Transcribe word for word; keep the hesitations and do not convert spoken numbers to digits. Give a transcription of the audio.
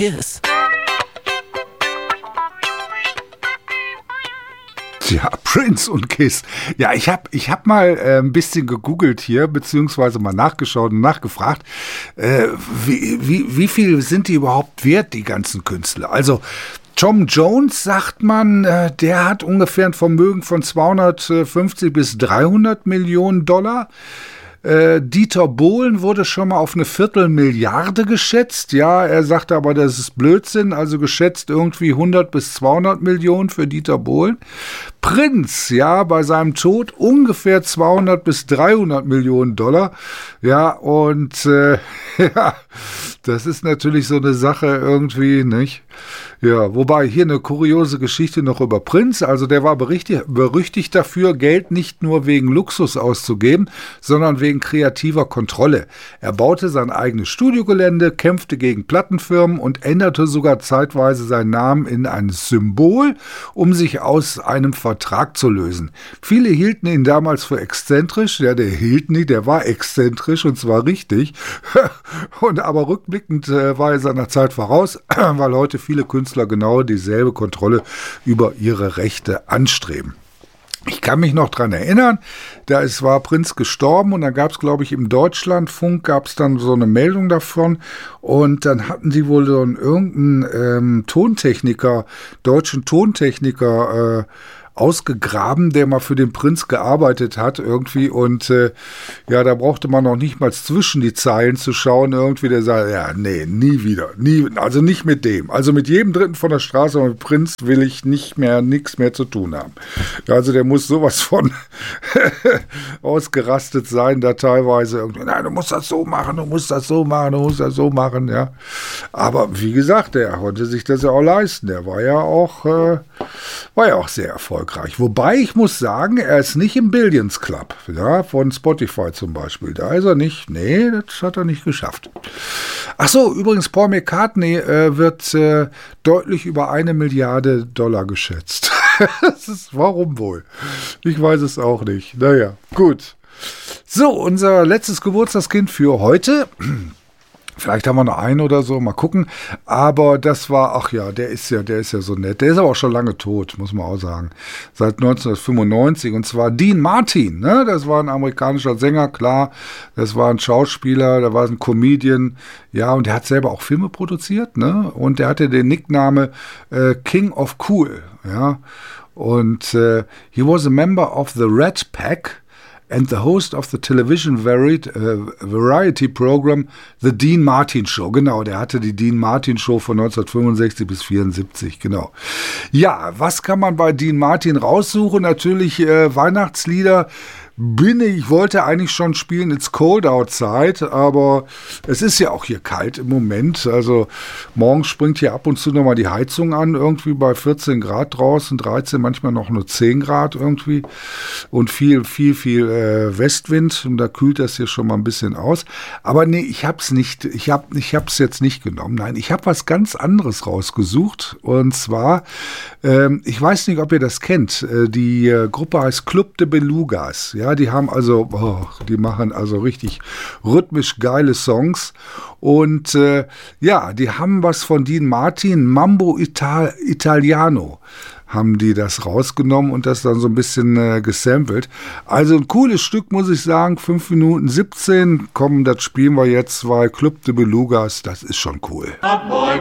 Kiss. Ja, Prince und Kiss. Ja, ich habe ich hab mal äh, ein bisschen gegoogelt hier, beziehungsweise mal nachgeschaut und nachgefragt, äh, wie, wie, wie viel sind die überhaupt wert, die ganzen Künstler? Also Tom Jones, sagt man, äh, der hat ungefähr ein Vermögen von zweihundertfünfzig bis dreihundert Millionen Dollar. Äh, Dieter Bohlen wurde schon mal auf eine Viertelmilliarde geschätzt. Ja, er sagte aber, das ist Blödsinn, also geschätzt irgendwie hundert bis zweihundert Millionen für Dieter Bohlen. Prince, ja, bei seinem Tod ungefähr zweihundert bis dreihundert Millionen Dollar. Ja, und äh, ja, das ist natürlich so eine Sache irgendwie, nicht? Ja, wobei hier eine kuriose Geschichte noch über Prince. Also der war berüchtigt, berüchtigt dafür, Geld nicht nur wegen Luxus auszugeben, sondern wegen kreativer Kontrolle. Er baute sein eigenes Studiogelände, kämpfte gegen Plattenfirmen und änderte sogar zeitweise seinen Namen in ein Symbol, um sich aus einem Vertrag zu lösen. Viele hielten ihn damals für exzentrisch. Ja, der hielt nie, der war exzentrisch und zwar richtig. Und aber rückblickend äh, war er seiner Zeit voraus, weil heute viele Künstler genau dieselbe Kontrolle über ihre Rechte anstreben. Ich kann mich noch dran erinnern, da ist, war Prince gestorben und da gab es, glaube ich, im Deutschlandfunk gab es dann so eine Meldung davon und dann hatten sie wohl so einen irgendeinen ähm, Tontechniker, deutschen Tontechniker äh, ausgegraben, der mal für den Prinz gearbeitet hat irgendwie und äh, ja, da brauchte man noch nicht mal zwischen die Zeilen zu schauen irgendwie, der sagt, ja, nee, nie wieder, nie, also nicht mit dem, also mit jedem Dritten von der Straße, aber mit Prinz will ich nicht mehr, nichts mehr zu tun haben. Ja, also der muss sowas von ausgerastet sein, da teilweise irgendwie, nein, du musst das so machen, du musst das so machen, du musst das so machen, ja. Aber wie gesagt, der konnte sich das ja auch leisten, der war ja auch, äh, war ja auch sehr erfolgreich. Wobei ich muss sagen, er ist nicht im Billions Club, ja, von Spotify zum Beispiel. Da ist er nicht, nee, das hat er nicht geschafft. Ach so, übrigens, Paul McCartney äh, wird äh, deutlich über eine Milliarde Dollar geschätzt. Das ist, warum wohl? Ich weiß es auch nicht. Naja, gut. So, unser letztes Geburtstagskind für heute. Vielleicht haben wir noch einen oder so, mal gucken. Aber das war, ach ja, der ist ja, der ist ja so nett. Der ist aber auch schon lange tot, muss man auch sagen. Seit neunzehnhundertfünfundneunzig. Und zwar Dean Martin, ne? Das war ein amerikanischer Sänger, klar. Das war ein Schauspieler, der war ein Comedian. Ja, und der hat selber auch Filme produziert, ne? Und der hatte den Nickname äh, King of Cool, ja. Und äh, he was a member of the Rat Pack and the host of the television variety, uh, variety program The Dean Martin Show. Genau, der hatte die Dean Martin Show von neunzehnhundertfünfundsechzig bis vierundsiebzig, genau. Ja, was kann man bei Dean Martin raussuchen? Natürlich äh, Weihnachtslieder. Bin ich, ich wollte eigentlich schon spielen It's Cold Outside, aber es ist ja auch hier kalt im Moment. Also morgen springt hier ab und zu nochmal die Heizung an, irgendwie bei vierzehn Grad draußen, dreizehn, manchmal noch nur zehn Grad irgendwie und viel, viel, viel äh, Westwind und da kühlt das hier schon mal ein bisschen aus. Aber nee, ich hab's nicht, ich hab, ich hab's jetzt nicht genommen. Nein, ich habe was ganz anderes rausgesucht und zwar, ähm, ich weiß nicht, ob ihr das kennt, äh, die äh, Gruppe heißt Club de Belugas, ja. Die haben also, oh, die machen also richtig rhythmisch geile Songs und äh, ja, die haben was von Dean Martin, Mambo Ital- Italiano, haben die das rausgenommen und das dann so ein bisschen äh, gesampelt. Also ein cooles Stück, muss ich sagen, fünf Minuten siebzehn, komm, das spielen wir jetzt, weil Club de Belugas, das ist schon cool.